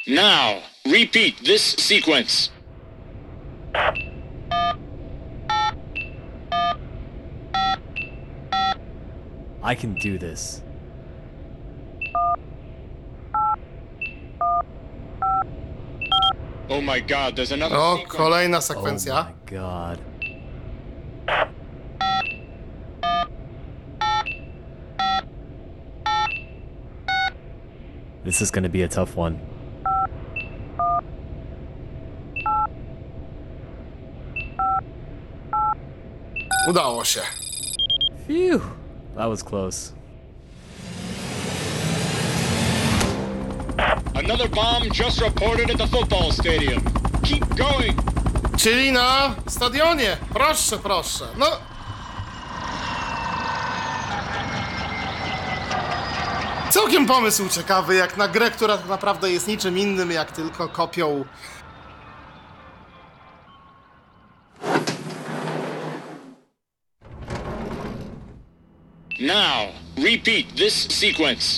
Now, repeat this sequence. I can do this. Oh my god, there's another O, sequence. kolejna Oh sekwencja. my god. This is gonna be a tough one. Udało się. Phew. That was close. Another bomb just reported at the football stadium. Keep going. Czyli na stadionie. Proszę, proszę. No. Całkiem pomysł ciekawy, jak na grę, która tak naprawdę jest niczym innym, jak tylko kopią. Now, repeat this sequence.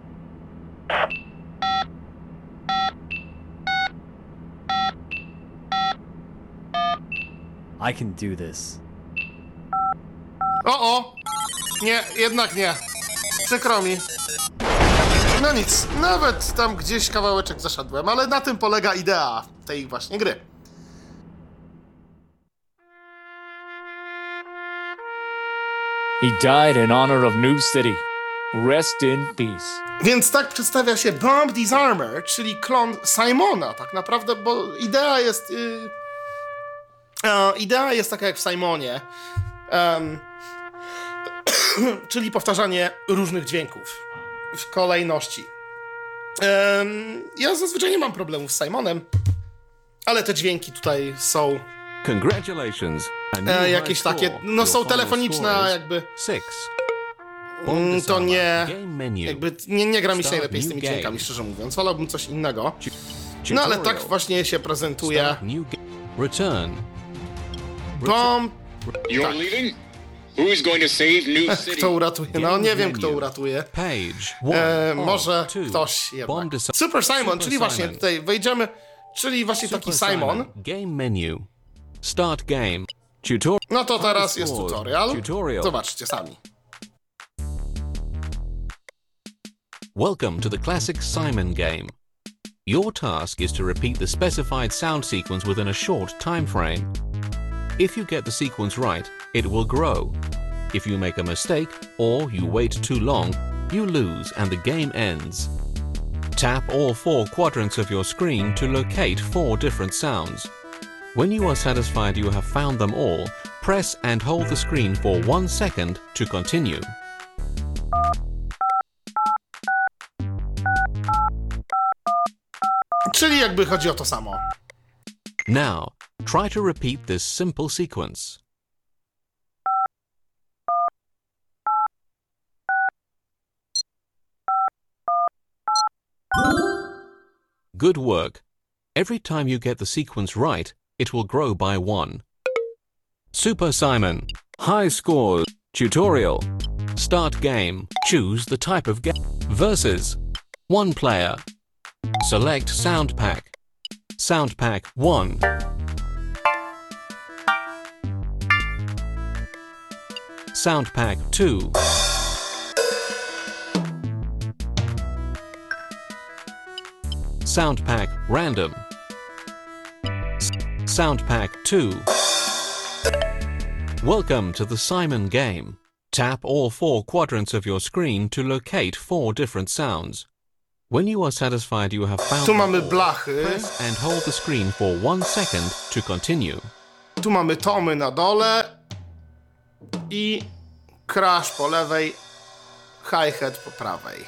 I can do this. O! Nie, jednak nie. Przykro mi. No nic, nawet tam gdzieś kawałeczek zaszedłem, ale na tym polega idea tej właśnie gry. He died in honor of New City. Rest in peace. Więc tak przedstawia się Bomb Disarmer, czyli klon Simona tak naprawdę, bo idea jest taka jak w Simonie, czyli powtarzanie różnych dźwięków w kolejności. Ja zazwyczaj nie mam problemów z Simonem, ale te dźwięki tutaj są Congratulations. A new jakieś high takie, score. no Your są final telefoniczne, score is jakby 6. to nie, Game menu. jakby nie gra mi się Start najlepiej z new tymi game. dźwiękami, szczerze mówiąc, wolałbym coś innego. No ale tak Tutorial. właśnie się prezentuje Start new Return. Bomb. You're Tak. leaving? Who's going to save New City? Kto uratuje? No nie wiem, menu. kto uratuje. Page 1. Może two. ktoś jednak. Bomb Super Simon, czyli właśnie Simon. tutaj wejdziemy, czyli właśnie taki Super Simon. Game menu. Start game. Tutorial. No to teraz jest tutorial. Tutorial. Zobaczcie sami. Welcome to the classic Simon game. Your task is to repeat the specified sound sequence within a short time frame. If you get the sequence right, it will grow. If you make a mistake or you wait too long, you lose and the game ends. Tap all 4 quadrants of your screen to locate 4 different sounds. When you are satisfied you have found them all, press and hold the screen for 1 second to continue. Czyli jakby chodzi o to samo. Now, try to repeat this simple sequence. Good work. Every time you get the sequence right, it will grow by 1. Super Simon. High scores. Tutorial. Start game. Choose the type of game. Versus. 1 player. Select Sound Pack. Sound Pack 1. Sound Pack 2. Sound Pack Random. Sound Pack 2. Welcome to the Simon game. Tap all 4 quadrants of your screen to locate 4 different sounds. When you are satisfied you have found Tu them mamy all, blachy, press and hold the screen for 1 second to continue. tu mamy tomy na dole i crash po lewej, hi-hat po prawej.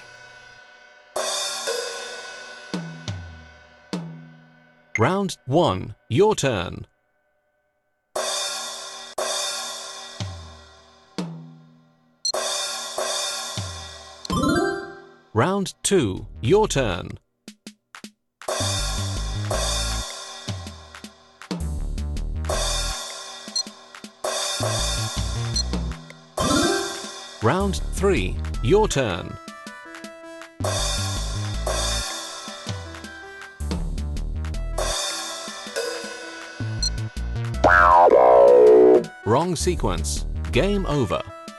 Round 1. Your turn. Round 2. Your turn. Round 3. Your turn. Wrong sequence. Game over.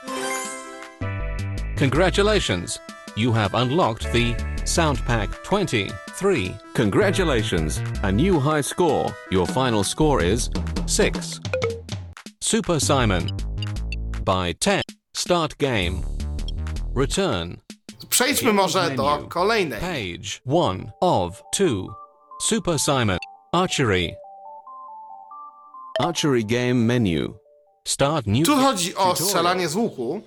Congratulations! You have unlocked the Sound Pack 23. Congratulations! A new high score. Your final score is 6. Super Simon. By 10. Start game. Return. Przejdźmy może do kolejnej. Page 1 of 2. Super Simon. Archery. Archery game menu. Start new. Tu chodzi o tutorial. strzelanie z łuku.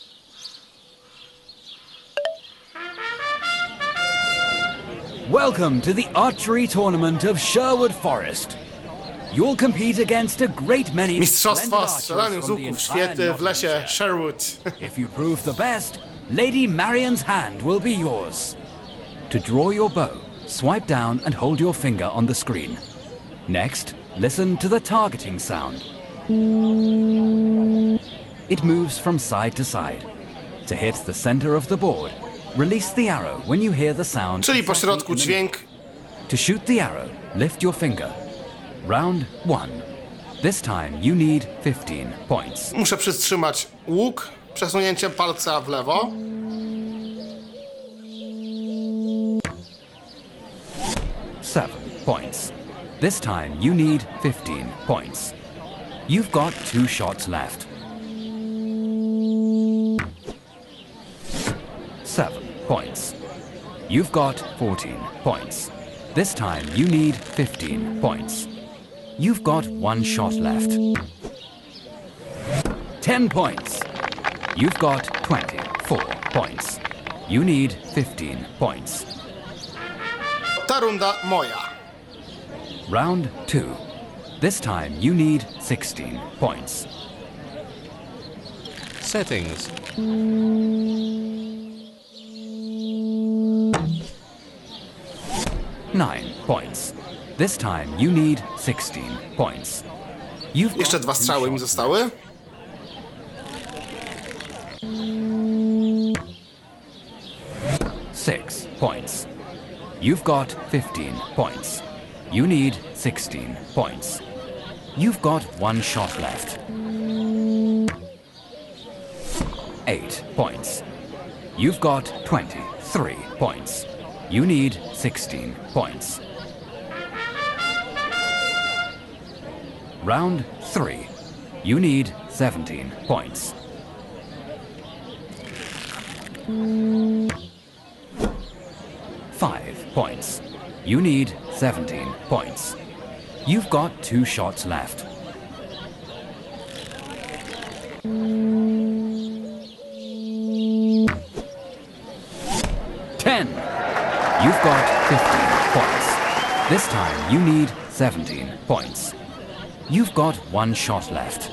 Welcome to the archery tournament of Sherwood Forest. You'll compete against a great many Mistrzostwa splendid strzelania archers z from the łuku w entire świecie w lesie Nottinghamshire. Sherwood. If you prove the best, Lady Marion's hand will be yours. To draw your bow, swipe down and hold your finger on the screen. Next, listen to the targeting sound. It moves from side to side. To hit the center of the board, release the arrow when you hear the sound. Czyli po exactly środku in the dźwięk. To shoot the arrow, lift your finger. Round 1. This time you need 15 points. Muszę przytrzymać łuk przesunięciem palca w lewo. 7 points. This time you need 15 points. You've got 2 shots left. 7 points. You've got 14 points. This time you need 15 points. You've got 1 shot left. 10 points. You've got 24 points. You need 15 points. Ta runda moja. Round 2. This time you need 16 points. Settings. Nine points. This time you need 16 points. You've Jeszcze got 2 2 strzały mi shots zostały. left. 6 points. You've got 15 points. You need 16 points. You've got 1 shot left. 8 points. You've got 23 points. You need 16 points. Round 3. You need 17 points. Five points. You need 17 points. You've got 2 shots left. 10. You've got 15 points. This time you need 17 points. You've got 1 shot left.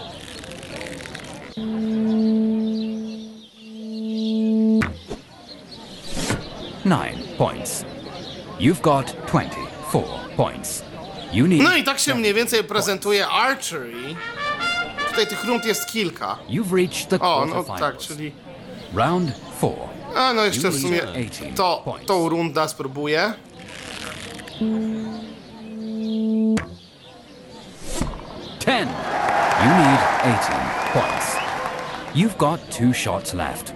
9 points. You've got 24 points. You need... No i tak się mniej więcej prezentuje archery. Tutaj tych rund jest kilka. You've reached the O, no quarterfinals. tak, czyli... Round 4. A no jeszcze w sumie points. tą rundę spróbuję. 10. You need 18 points. You've got 2 shots left.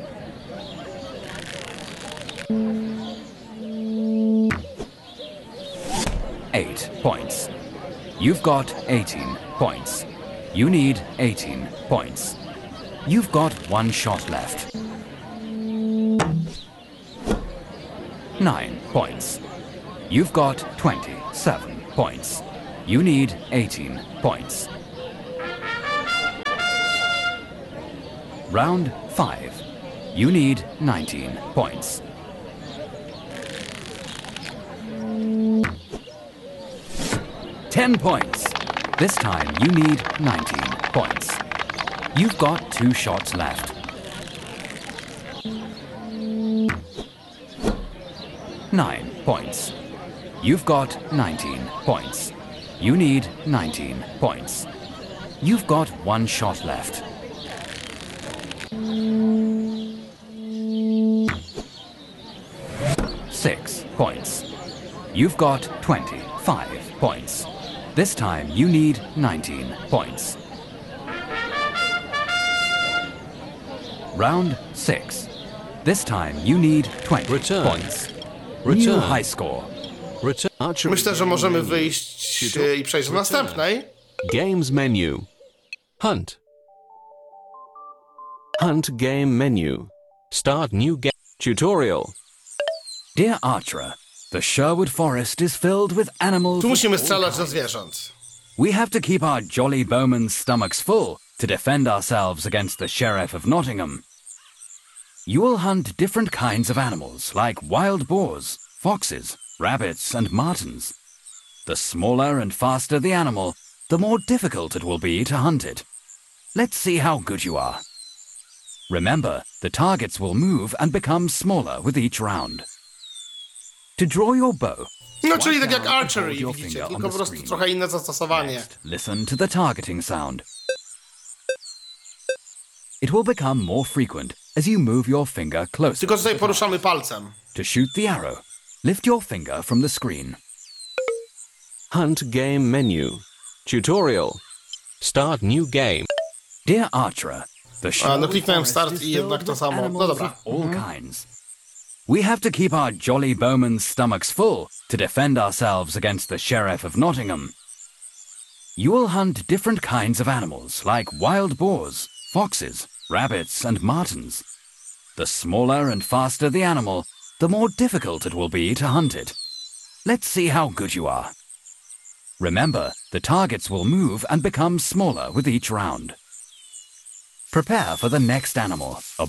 8 points. You've got 18 points. You need 18 points. You've got 1 shot left. 9 points. You've got 27 points. You need 18 points. Round 5. You need 19 points. 10 points. This time you need 19 points. You've got 2 shots left. 9 points. You've got 19 points. You need 19 points. You've got 1 shot left. 6 points. You've got 25 points. This time you need 19 points. Round 6. This time you need 20 Return. points. New Return. high score. Return. Archery Myślę, że game możemy menu. wyjść i przejść do Return. następnej. Games menu. Hunt. Hunt game menu. Start new game. Tutorial. Dear Archer, the Sherwood Forest is filled with animals. Tu musimy of all strzelać do kinds. zwierząt. We have to keep our jolly bowmen's stomachs full to defend ourselves against the Sheriff of Nottingham. You will hunt different kinds of animals like wild boars, foxes, rabbits, and martens. The smaller and faster the animal, the more difficult it will be to hunt it. Let's see how good you are. Remember, the targets will move and become smaller with each round. To draw your bow, No, czyli swipe tak jak down and archery, hold your widzicie, finger on tylko the po prostu screen. trochę inne zastosowanie. Next, listen to the targeting sound. It will become more frequent as you move your finger closer. Tylko tutaj poruszamy palcem. To shoot the arrow, lift your finger from the screen. Hunt game menu. Tutorial. Start new game. Dear Archer, the Sherwood kliknąłem Forest start is i jednak filled to with samo. No animals dobra. of all kinds. We have to keep our jolly bowmen's stomachs full to defend ourselves against the Sheriff of Nottingham. You will hunt different kinds of animals like wild boars, foxes, rabbits, and martens. The smaller and faster the animal, the more difficult it will be to hunt it. Let's see how good you are. Remember, the targets will move and become smaller with each round. Prepare for the next animal, a